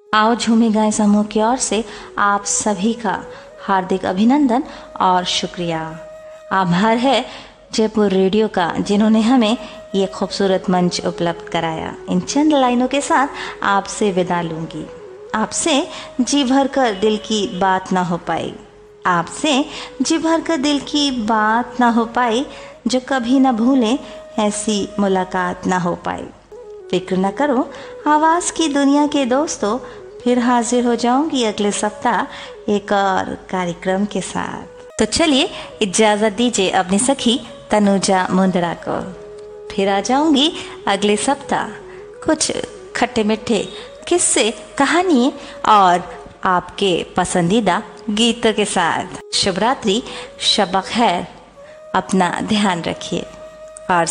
आओ झूमे गाएं समूह की ओर से आप सभी का हार्दिक अभिनंदन और शुक्रिया। आभार है जयपुर रेडियो का, जिन्होंने हमें ये खूबसूरत मंच उपलब्ध कराया। इन चंद लाइनों के साथ आपसे विदा लूंगी। आपसे जी भर कर दिल की बात ना हो पाई, आपसे जी भर कर दिल की बात ना हो पाई, जो कभी ना भूलें ऐसी मुलाकात ना हो पाई। फिक्र न करो आवाज़ की दुनिया के दोस्तों, फिर हाजिर हो जाऊंगी अगले सप्ताह एक और कार्यक्रम के साथ। तो चलिए इजाज़त दीजिए अपनी सखी तनुजा मुंदड़ा को। फिर आ जाऊंगी अगले सप्ताह कुछ खट्टे मीठे किस्से, कहानी और आपके पसंदीदा गीतों के साथ। शुभ रात्रि, शब खैर, अपना ध्यान रखिए। और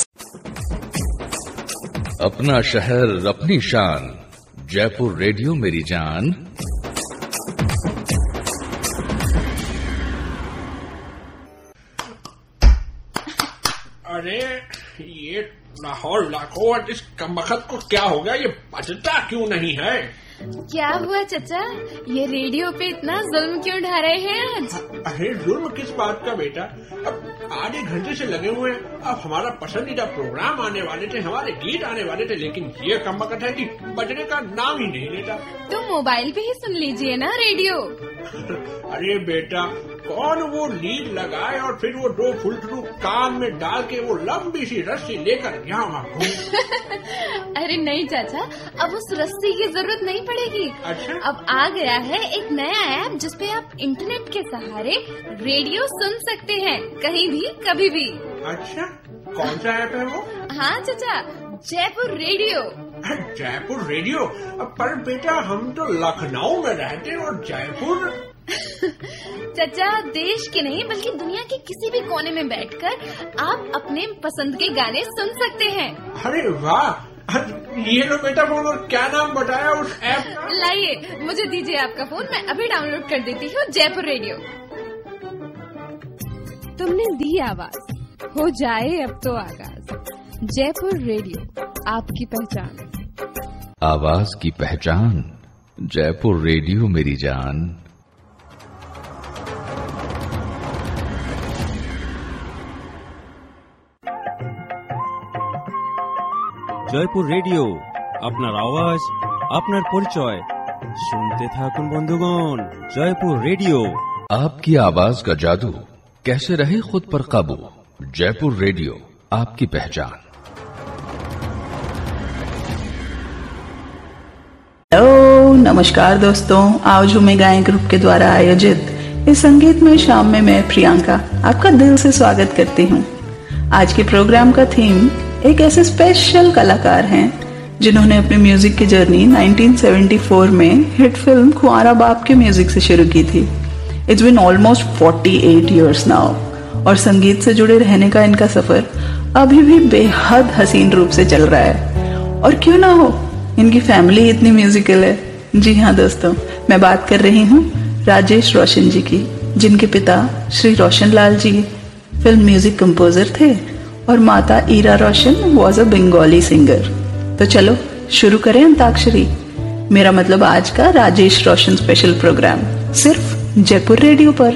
अपना शहर अपनी शान, जयपुर रेडियो मेरी जान। अरे ये लाहौर लाखों, इस कमबख्त को क्या हो गया? ये बजता क्यों नहीं है? क्या हुआ चचा? ये रेडियो पे इतना जुल्म क्यों ढा रहे हैं आज? अरे जुल्म किस बात का बेटा, अब आधे घंटे से लगे हुए हैं। अब हमारा पसंदीदा प्रोग्राम आने वाले थे, हमारे गीत आने वाले थे, लेकिन ये कमबख्त है कि बजने का नाम ही नहीं लेता। तो मोबाइल पे ही सुन लीजिए ना रेडियो। अरे बेटा, कौन वो लीड लगाए और फिर वो 2 फुलटू कान में डाल के वो लंबी सी रस्सी लेकर यहाँ वहाँ घूमे। अरे नहीं चाचा, अब उस रस्सी की जरूरत नहीं पड़ेगी। अच्छा? अब आ गया है एक नया ऐप जिसपे आप इंटरनेट के सहारे रेडियो सुन सकते हैं, कहीं भी कभी भी। अच्छा, कौन सा ऐप है वो? हाँ चाचा, जयपुर रेडियो। जयपुर रेडियो? पर बेटा हम तो लखनऊ में रहते हैं और जयपुर। चाचा, देश के नहीं बल्कि दुनिया के किसी भी कोने में बैठकर आप अपने पसंद के गाने सुन सकते हैं। अरे वाह, ये लो बेटा फोन। और क्या नाम बताया उस ऐप का? लाइए, मुझे दीजिए आपका फोन, मैं अभी डाउनलोड कर देती हूँ जयपुर रेडियो। तुमने दी आवाज, हो जाए अब तो आगाज। जयपुर रेडियो, आपकी पहचान। आवाज की पहचान, जयपुर रेडियो मेरी जान। জয়পুর রেডিও, আপনার আওয়াজ, আপনার পরিচয়। শুনতে থাকুন বন্ধুগণ, জয়পুর রেডিও। आपकी आवाज का जादू, कैसे रहे खुद पर काबू। जयपुर रेडियो, आपकी पहचान। हेलो, नमस्कार दोस्तों। आओ झूमे गाएं ग्रुप के द्वारा आयोजित इस संगीतमय शाम में मैं प्रियंका आपका दिल से स्वागत करती हूँ। आज के प्रोग्राम का थीम एक ऐसे स्पेशल कलाकार हैं जिन्होंने अपनी म्यूजिक की जर्नी 1974 में हिट फिल्म खुआरा बाप के म्यूजिक से शुरू की थी। It's been almost 48 years now, और संगीत से जुड़े रहने का इनका सफर अभी भी बेहद हसीन रूप से चल रहा है। और क्यों ना हो, इनकी फैमिली इतनी म्यूजिकल है। जी हाँ दोस्तों, मैं बात कर रही हूँ राजेश रोशन जी की, जिनके पिता Shri Roshan Lal ji film music composer थे और माता ईरा रोशन वॉज अ बंगाली सिंगर। तो चलो शुरू करें अंताक्षरी, मेरा मतलब आज का राजेश रोशन स्पेशल प्रोग्राम, सिर्फ जयपुर रेडियो पर।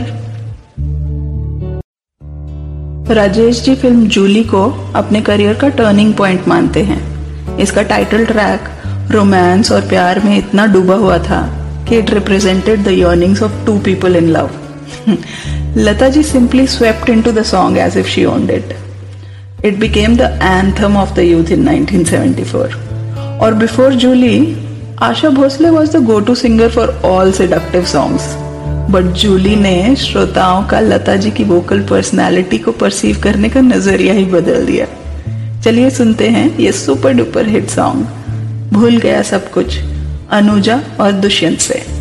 राजेश जी फिल्म जूली को अपने करियर का टर्निंग पॉइंट मानते हैं। इसका टाइटल ट्रैक रोमांस और प्यार में इतना डूबा हुआ था कि it represented the yearnings of 2 people in love. Lata ji simply swept into the song as if she owned it. It became the anthem of the youth in 1974. Or before Julie, Asha Bhosle was the go-to singer for all seductive songs. But Julie ने श्रोताओं का लता जी की vocal personality को perceive करने का नजरिया ही बदल दिया। चलिए सुनते हैं ये सुपर डुपर हिट सॉन्ग भूल गया सब कुछ, अनुजा और दुष्यंत से।